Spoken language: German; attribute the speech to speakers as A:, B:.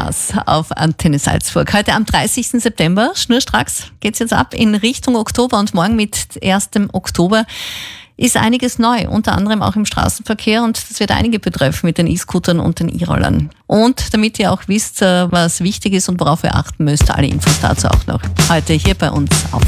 A: Spaß auf Antenne Salzburg. Heute am 30. September, schnurstracks, geht's jetzt ab in Richtung Oktober und morgen mit 1. Oktober ist einiges neu, unter anderem auch im Straßenverkehr, und das wird einige betreffen mit den E-Scootern und den E-Rollern. Und damit ihr auch wisst, was wichtig ist und worauf ihr achten müsst, alle Infos dazu auch noch heute hier bei uns auf